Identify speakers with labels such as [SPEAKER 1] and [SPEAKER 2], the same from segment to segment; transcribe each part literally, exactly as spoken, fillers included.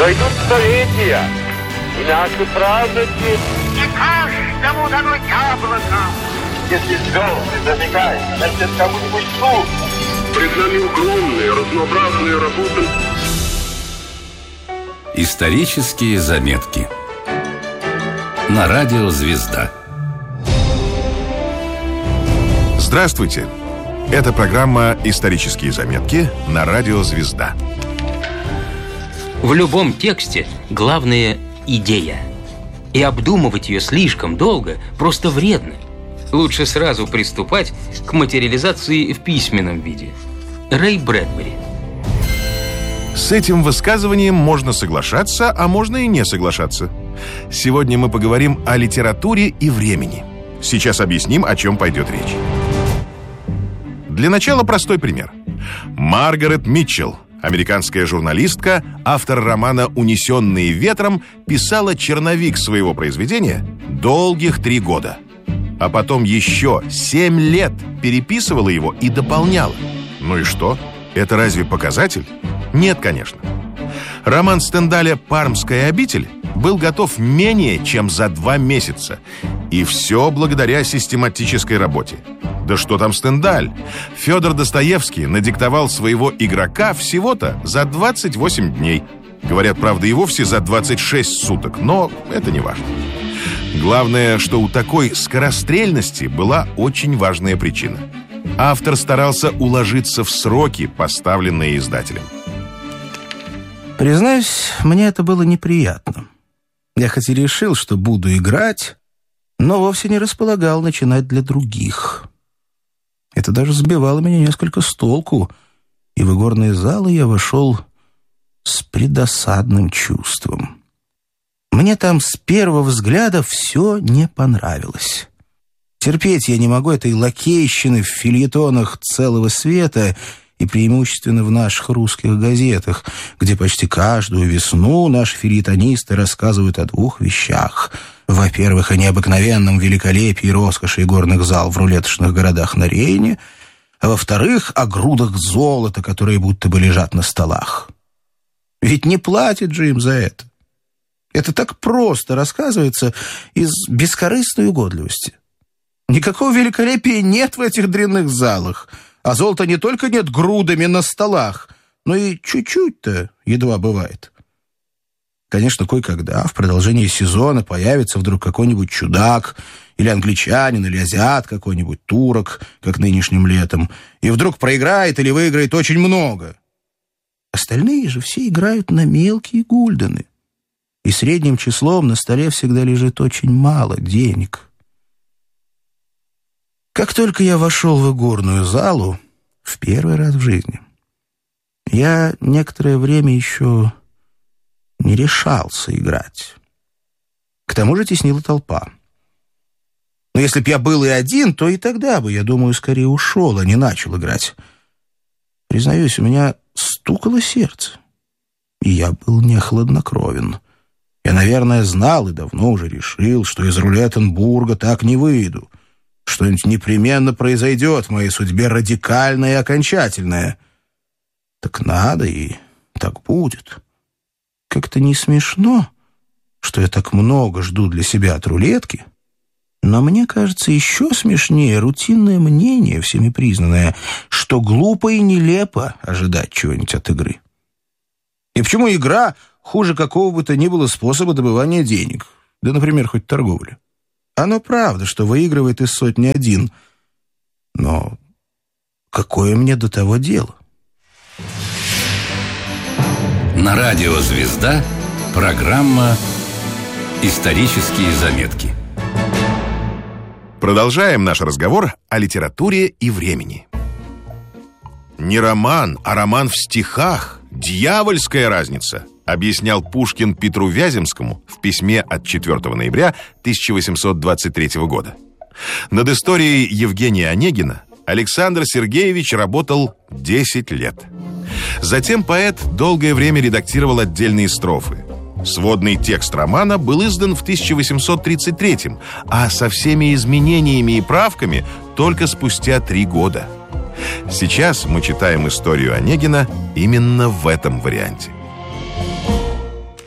[SPEAKER 1] Пройдут столетия, и наши праздники...
[SPEAKER 2] Не каждому дано яблоко.
[SPEAKER 3] Если звезды зажигают, значит, кому-нибудь слух.
[SPEAKER 1] Пред нами огромные, разнообразные работы.
[SPEAKER 4] Исторические заметки. На радио «Звезда».
[SPEAKER 5] Здравствуйте! Это программа «Исторические заметки» на радио «Звезда».
[SPEAKER 6] В любом тексте главное – идея. И обдумывать ее слишком долго просто вредно. Лучше сразу приступать к материализации в письменном виде. Рэй Брэдбери.
[SPEAKER 5] С этим высказыванием можно соглашаться, а можно и не соглашаться. Сегодня мы поговорим о литературе и времени. Сейчас объясним, о чем пойдет речь. Для начала простой пример. Маргарет Митчелл, американская журналистка, автор романа «Унесенные ветром», писала черновик своего произведения долгих три года. А потом еще семь лет переписывала его и дополняла. Ну и что? Это разве показатель? Нет, конечно. Роман Стендаля «Пармская обитель» был готов менее чем за два месяца. И все благодаря систематической работе. Да что там Стендаль? Федор Достоевский надиктовал своего игрока всего-то за двадцать восемь дней. Говорят, правда, и вовсе за двадцать шесть суток, но это не важно. Главное, что у такой скорострельности была очень важная причина. Автор старался уложиться в сроки, поставленные издателем.
[SPEAKER 7] Признаюсь, мне это было неприятно. Я хоть и решил, что буду играть, но вовсе не располагал начинать для других. Это даже сбивало меня несколько с толку, и в игорные залы я вошел с предосадным чувством. Мне там с первого взгляда все не понравилось. Терпеть я не могу этой лакейщины в фельетонах целого света и преимущественно в наших русских газетах, где почти каждую весну наши фельетонисты рассказывают о двух вещах. Во-первых, о необыкновенном великолепии и роскоши игорных зал в рулеточных городах на Рейне, а во-вторых, о грудах золота, которые будто бы лежат на столах. Ведь не платят же им за это. Это так просто рассказывается из бескорыстной угодливости. Никакого великолепия нет в этих дрянных залах, а золота не только нет грудами на столах, но и чуть-чуть-то едва бывает. Конечно, кое-когда в продолжении сезона появится вдруг какой-нибудь чудак, или англичанин, или азиат какой-нибудь, турок, как нынешним летом, и вдруг проиграет или выиграет очень много. Остальные же все играют на мелкие гульдены, и средним числом на столе всегда лежит очень мало денег. Как только я вошел в игорную залу, в первый раз в жизни, я некоторое время еще не решался играть. К тому же теснила толпа. Но если б я был и один, то и тогда бы, я думаю, скорее ушел, а не начал играть. Признаюсь, у меня стукало сердце, и я был не хладнокровен. Я, наверное, знал и давно уже решил, что из Рулеттенбурга так не выйду. Что-нибудь непременно произойдет в моей судьбе радикальное и окончательное. Так надо, и так будет. Как-то не смешно, что я так много жду для себя от рулетки, но мне кажется еще смешнее рутинное мнение, всеми признанное, что глупо и нелепо ожидать чего-нибудь от игры. И почему игра хуже какого бы то ни было способа добывания денег, да, например, хоть торговли? Оно правда, что выигрывает из сотни один, но какое мне до того дело?
[SPEAKER 4] На радио «Звезда» программа «Исторические заметки».
[SPEAKER 5] Продолжаем наш разговор о литературе и времени. Не роман, а роман в стихах. Дьявольская разница, объяснял Пушкин Петру Вяземскому в письме от четвёртого ноября тысяча восемьсот двадцать третьего года. Над историей Евгения Онегина Александр Сергеевич работал десять лет. Затем поэт долгое время редактировал отдельные строфы. Сводный текст романа был издан в тысяча восемьсот тридцать третьем, а со всеми изменениями и правками только спустя три года. Сейчас мы читаем историю Онегина именно в этом варианте.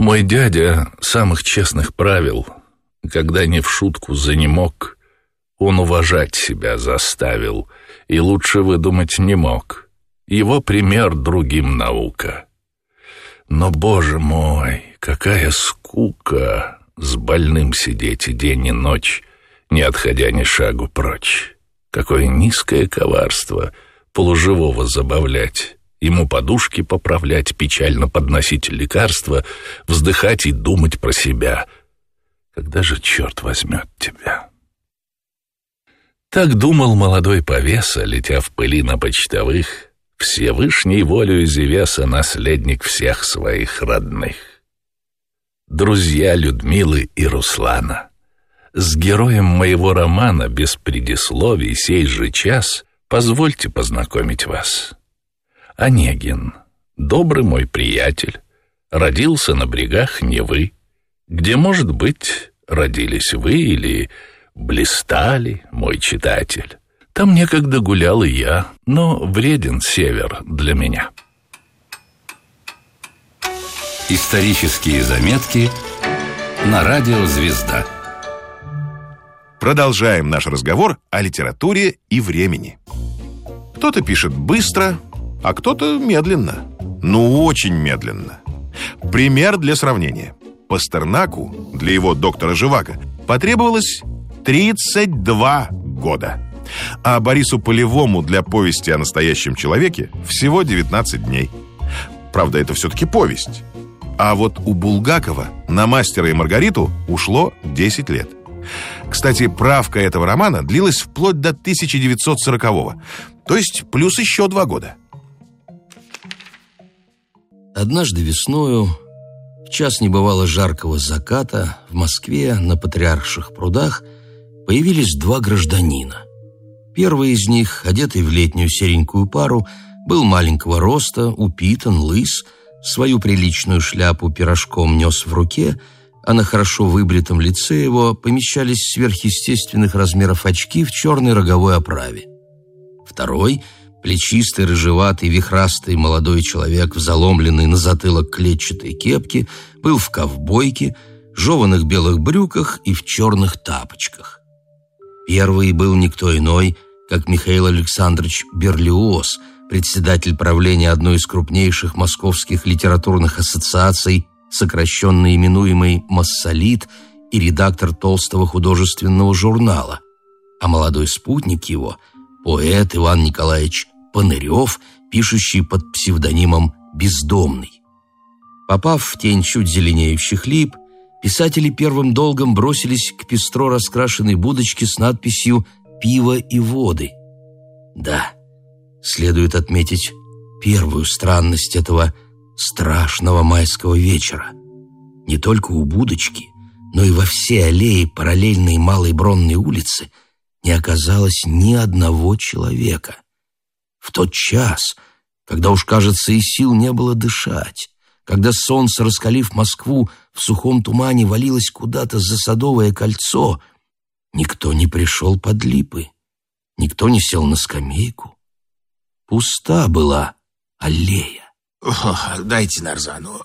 [SPEAKER 8] Мой дядя самых честных правил, когда не в шутку занемог, он уважать себя заставил и лучше выдумать не мог. Его пример другим наука. Но, боже мой, какая скука с больным сидеть и день и ночь, не отходя ни шагу прочь. Какое низкое коварство полуживого забавлять, ему подушки поправлять, печально подносить лекарства, вздыхать и думать про себя. Когда же черт возьмет тебя? Так думал молодой повеса, летя в пыли на почтовых, Всевышней волею Зевеса наследник всех своих родных. Друзья Людмилы и Руслана, с героем моего романа без предисловий сей же час позвольте познакомить вас. Онегин, добрый мой приятель, родился на брегах Невы, где, может быть, родились вы или блистали, мой читатель. Там некогда гулял и я, но вреден север для меня.
[SPEAKER 4] Исторические заметки на радио «Звезда».
[SPEAKER 5] Продолжаем наш разговор о литературе и времени. Кто-то пишет быстро, а кто-то медленно. Ну, очень медленно. Пример для сравнения. Пастернаку, для его доктора Живаго, потребовалось тридцать два года. А Борису Полевому для повести о настоящем человеке всего девятнадцать дней. Правда, это все-таки повесть. А вот у Булгакова на «Мастера и Маргариту» ушло десять лет. Кстати, правка этого романа длилась вплоть до тысяча девятьсот сорокового, то есть плюс еще два года.
[SPEAKER 9] Однажды весною, в час небывало жаркого заката, в Москве на Патриарших прудах появились два гражданина. Первый из них, одетый в летнюю серенькую пару, был маленького роста, упитан, лыс, свою приличную шляпу пирожком нес в руке, а на хорошо выбритом лице его помещались сверхъестественных размеров очки в черной роговой оправе. Второй, плечистый, рыжеватый, вихрастый молодой человек в заломленной на затылок клетчатой кепке, был в ковбойке, жеваных белых брюках и в черных тапочках. Первый был никто иной, как Михаил Александрович Берлиоз, председатель правления одной из крупнейших московских литературных ассоциаций, сокращенно именуемый «Массолит», и редактор толстого художественного журнала. А молодой спутник его – поэт Иван Николаевич Панырев, пишущий под псевдонимом «Бездомный». Попав в тень чуть зеленеющих лип, писатели первым долгом бросились к пестро раскрашенной будочке с надписью «Пиво и воды». Да, следует отметить первую странность этого страшного майского вечера. Не только у будочки, но и во всей аллее параллельной Малой Бронной улицы не оказалось ни одного человека. В тот час, когда уж, кажется, и сил не было дышать, когда солнце, раскалив Москву, в сухом тумане валилось куда-то за Садовое кольцо, никто не пришел под липы, никто не сел на скамейку. Пуста была аллея.
[SPEAKER 10] О, дайте нарзану.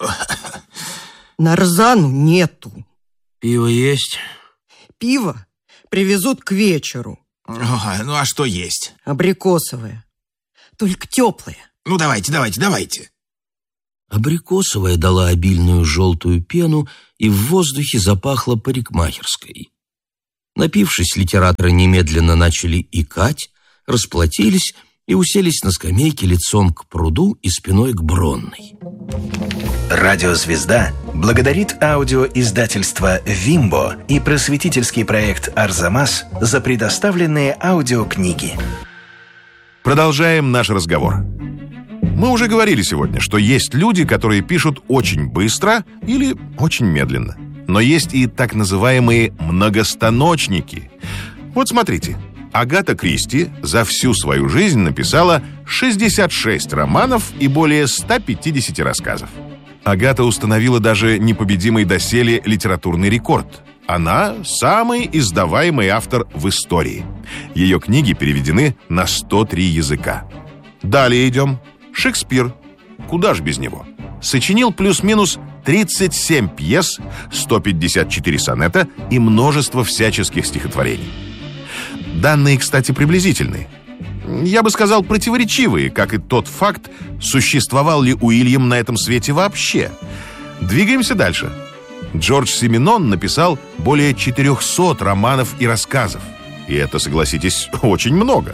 [SPEAKER 11] Нарзану нету.
[SPEAKER 10] Пиво есть?
[SPEAKER 11] Пиво привезут к вечеру.
[SPEAKER 10] О, ну а что есть?
[SPEAKER 11] Абрикосовое. Только теплое.
[SPEAKER 10] Ну давайте, давайте, давайте.
[SPEAKER 9] Абрикосовая дала обильную желтую пену, и в воздухе запахло парикмахерской. Напившись, литераторы немедленно начали икать, расплатились и уселись на скамейке лицом к пруду и спиной к Бронной.
[SPEAKER 12] Радио «Звезда» благодарит аудиоиздательство «Вимбо» и просветительский проект «Арзамас» за предоставленные аудиокниги.
[SPEAKER 5] Продолжаем наш разговор. Мы уже говорили сегодня, что есть люди, которые пишут очень быстро или очень медленно. Но есть и так называемые многостаночники. Вот смотрите, Агата Кристи за всю свою жизнь написала шестьдесят шесть романов и более ста пятидесяти рассказов. Агата установила даже непобедимый доселе литературный рекорд. Она самый издаваемый автор в истории. Ее книги переведены на сто три языка. Далее идем. Шекспир. Куда ж без него? Сочинил плюс-минус тридцать семь пьес, сто пятьдесят четыре сонета и множество всяческих стихотворений. Данные, кстати, приблизительные. Я бы сказал, противоречивые, как и тот факт, существовал ли Уильям на этом свете вообще. Двигаемся дальше. Джордж Сименон написал более четырехсот романов и рассказов. И это, согласитесь, очень много.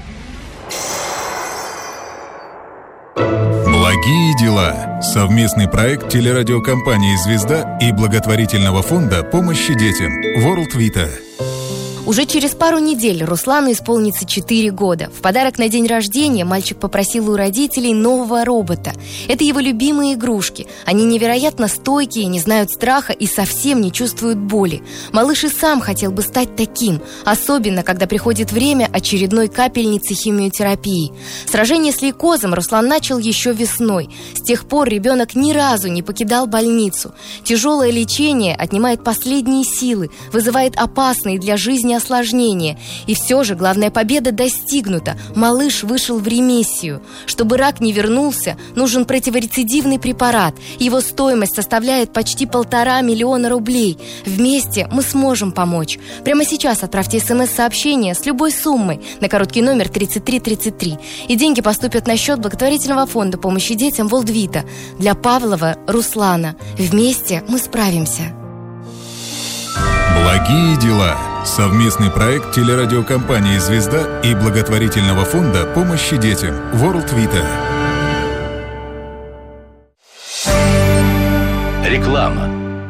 [SPEAKER 13] Благие дела. Совместный проект телерадиокомпании «Звезда» и благотворительного фонда помощи детям World Vita.
[SPEAKER 14] Уже через пару недель Руслану исполнится четыре года. В подарок на день рождения мальчик попросил у родителей нового робота. Это его любимые игрушки. Они невероятно стойкие, не знают страха и совсем не чувствуют боли. Малыш и сам хотел бы стать таким, особенно когда приходит время очередной капельницы химиотерапии. Сражение с лейкозом Руслан начал еще весной. С тех пор ребенок ни разу не покидал больницу. Тяжелое лечение отнимает последние силы, вызывает опасные для жизни осложнения. И все же главная победа достигнута. Малыш вышел в ремиссию. Чтобы рак не вернулся, нужен противорецидивный препарат. Его стоимость составляет почти полтора миллиона рублей. Вместе мы сможем помочь. Прямо сейчас отправьте смс-сообщение с любой суммой на короткий номер тридцать три тридцать три. И деньги поступят на счет благотворительного фонда помощи детям World Vita для Павлова Руслана. Вместе мы справимся.
[SPEAKER 13] Благие дела. Совместный проект телерадиокомпании «Звезда» и благотворительного фонда помощи детям World Vita.
[SPEAKER 15] Реклама.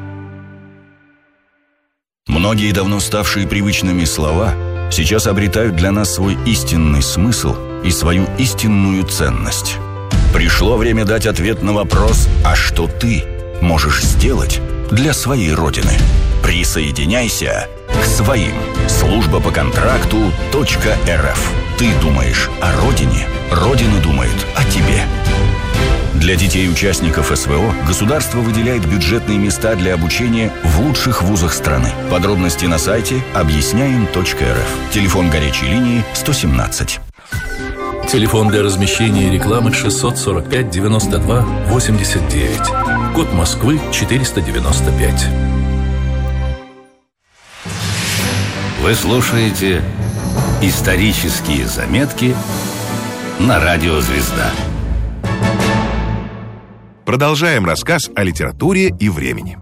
[SPEAKER 15] Многие давно ставшие привычными слова сейчас обретают для нас свой истинный смысл и свою истинную ценность. Пришло время дать ответ на вопрос: а что ты можешь сделать для своей Родины? Присоединяйся к своим. Служба по контракту .рф. Ты думаешь о Родине, Родина думает о тебе. Для детей-участников СВО государство выделяет бюджетные места для обучения в лучших вузах страны. Подробности на сайте объясняем точка эр эф. Телефон горячей линии сто семнадцать.
[SPEAKER 8] Телефон для размещения рекламы шестьсот сорок пять девяносто два восемьдесят девять. Код Москвы четыреста девяносто пять.
[SPEAKER 4] Вы слушаете «Исторические заметки» на радио «Звезда».
[SPEAKER 5] Продолжаем рассказ о литературе и времени.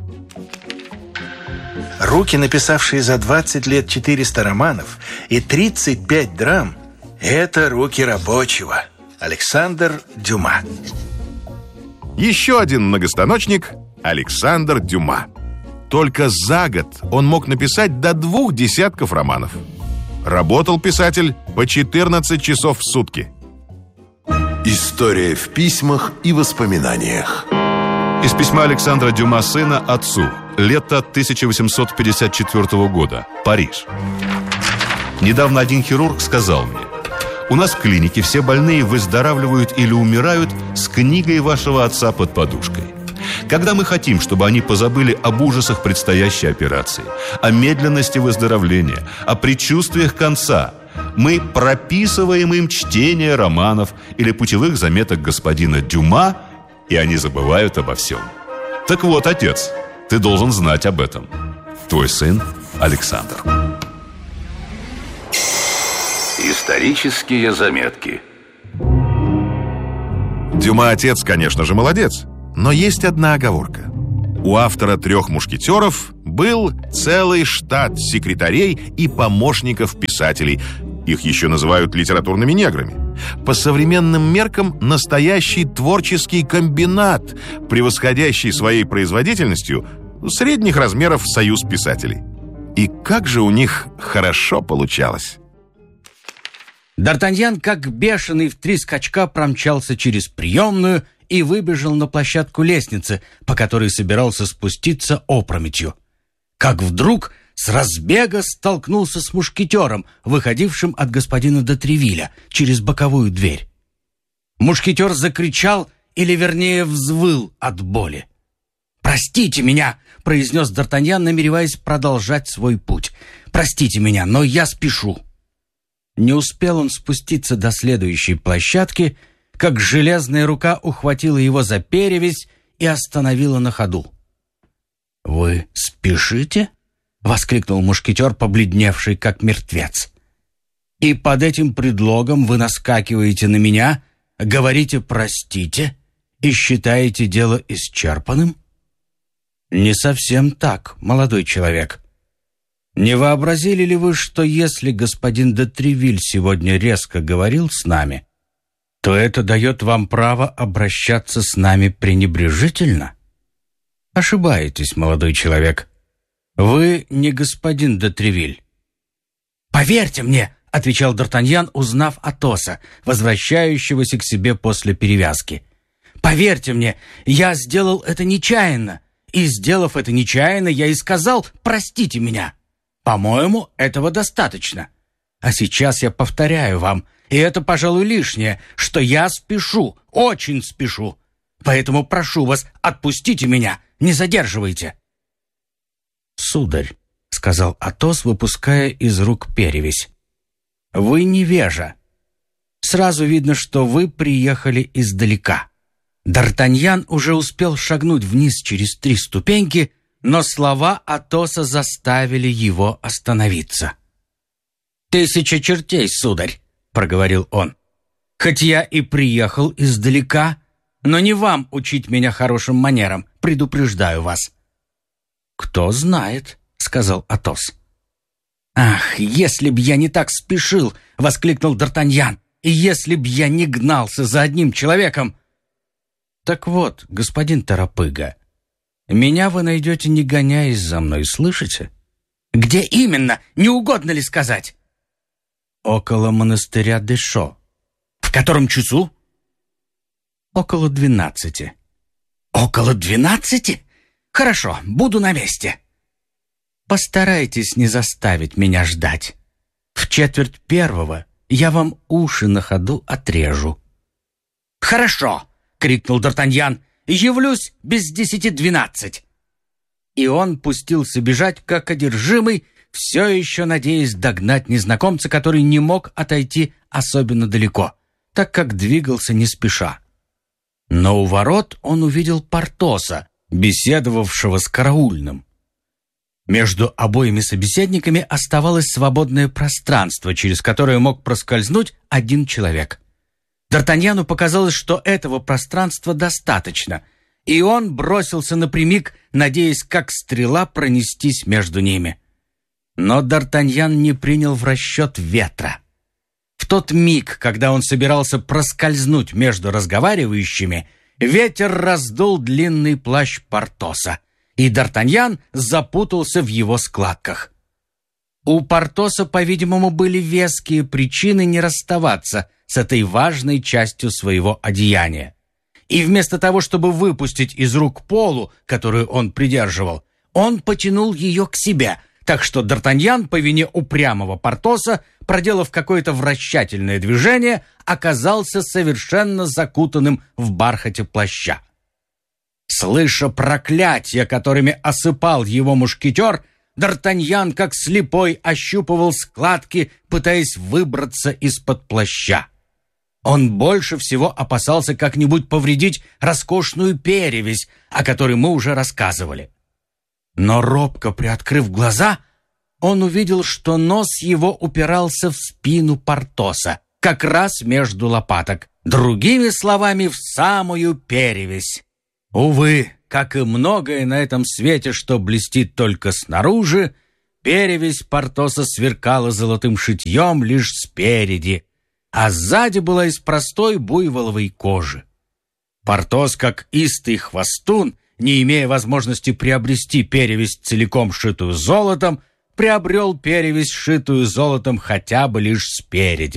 [SPEAKER 12] Руки, написавшие за двадцать лет четыреста романов и тридцать пять драм, это руки рабочего. Александр Дюма.
[SPEAKER 5] Еще один многостаночник – Александр Дюма. Только за год он мог написать до двух десятков романов. Работал писатель по четырнадцать часов в сутки.
[SPEAKER 16] История в письмах и воспоминаниях.
[SPEAKER 17] Из письма Александра Дюма сына отцу. Лето тысяча восемьсот пятьдесят четвёртого года. Париж. Недавно один хирург сказал мне: у нас в клинике все больные выздоравливают или умирают с книгой вашего отца под подушкой. Когда мы хотим, чтобы они позабыли об ужасах предстоящей операции, о медленности выздоровления, о предчувствиях конца, мы прописываем им чтение романов или путевых заметок господина Дюма, и они забывают обо всем. Так вот, отец, ты должен знать об этом. Твой сын Александр.
[SPEAKER 4] Исторические заметки.
[SPEAKER 5] Дюма отец, конечно же, молодец. Но есть одна оговорка. У автора «Трех мушкетеров» был целый штат секретарей и помощников писателей. Их еще называют литературными неграми. По современным меркам настоящий творческий комбинат, превосходящий своей производительностью средних размеров союз писателей. И как же у них хорошо получалось.
[SPEAKER 18] Д'Артаньян, как бешеный, в три скачка промчался через приемную и выбежал на площадку лестницы, по которой собирался спуститься опрометью. Как вдруг с разбега столкнулся с мушкетером, выходившим от господина де Тревилля через боковую дверь. Мушкетер закричал, или вернее взвыл от боли. «Простите меня!» — произнес Д'Артаньян, намереваясь продолжать свой путь. «Простите меня, но я спешу!» Не успел он спуститься до следующей площадки, как железная рука ухватила его за перевязь и остановила на ходу. «Вы спешите?» — воскликнул мушкетер, побледневший как мертвец. «И под этим предлогом вы наскакиваете на меня, говорите «простите» и считаете дело исчерпанным?» «Не совсем так, молодой человек. Не вообразили ли вы, что если господин де Тревиль сегодня резко говорил с нами, то это дает вам право обращаться с нами пренебрежительно? Ошибаетесь, молодой человек. Вы не господин де Тревиль». «Поверьте мне», — отвечал Д'Артаньян, узнав Атоса, возвращающегося к себе после перевязки. «Поверьте мне, я сделал это нечаянно, и, сделав это нечаянно, я и сказал «простите меня». По-моему, этого достаточно. А сейчас я повторяю вам, и это, пожалуй, лишнее, что я спешу, очень спешу. Поэтому прошу вас, отпустите меня, не задерживайте». «Сударь», — сказал Атос, выпуская из рук перевязь, — «вы невежа. Сразу видно, что вы приехали издалека». Д'Артаньян уже успел шагнуть вниз через три ступеньки, но слова Атоса заставили его остановиться. «Тысяча чертей, сударь», — проговорил он. «Хоть я и приехал издалека, но не вам учить меня хорошим манерам, предупреждаю вас». «Кто знает», — сказал Атос. «Ах, если б я не так спешил», — воскликнул Д'Артаньян, «и если б я не гнался за одним человеком». «Так вот, господин Торопыга, меня вы найдете, не гоняясь за мной, слышите?» «Где именно? Не угодно ли сказать?» «Около монастыря Дешо». «В котором часу?» «Около двенадцати». «Около двенадцати? Хорошо, буду на месте». «Постарайтесь не заставить меня ждать. В четверть первого я вам уши на ходу отрежу». «Хорошо!» — крикнул Д'Артаньян. «Явлюсь без десяти двенадцать». И он пустился бежать, как одержимый, все еще надеясь догнать незнакомца, который не мог отойти особенно далеко, так как двигался не спеша. Но у ворот он увидел Портоса, беседовавшего с караульным. Между обоими собеседниками оставалось свободное пространство, через которое мог проскользнуть один человек. Д'Артаньяну показалось, что этого пространства достаточно, и он бросился напрямик, надеясь, как стрела, пронестись между ними. Но Д'Артаньян не принял в расчет ветра. В тот миг, когда он собирался проскользнуть между разговаривающими, ветер раздул длинный плащ Портоса, и Д'Артаньян запутался в его складках. У Портоса, по-видимому, были веские причины не расставаться с этой важной частью своего одеяния. И вместо того, чтобы выпустить из рук полу, которую он придерживал, он потянул ее к себе, так что Д'Артаньян, по вине упрямого Портоса, проделав какое-то вращательное движение, оказался совершенно закутанным в бархате плаща. Слыша проклятия, которыми осыпал его мушкетер, Д'Артаньян, как слепой, ощупывал складки, пытаясь выбраться из-под плаща. Он больше всего опасался как-нибудь повредить роскошную перевязь, о которой мы уже рассказывали. Но робко приоткрыв глаза, он увидел, что нос его упирался в спину Портоса, как раз между лопаток, другими словами, в самую перевязь. Увы, как и многое на этом свете, что блестит только снаружи, перевязь Портоса сверкала золотым шитьем лишь спереди, а сзади была из простой буйволовой кожи. Портос, как истый хвостун, не имея возможности приобрести перевязь целиком шитую золотом, приобрел перевязь, шитую золотом хотя бы лишь спереди.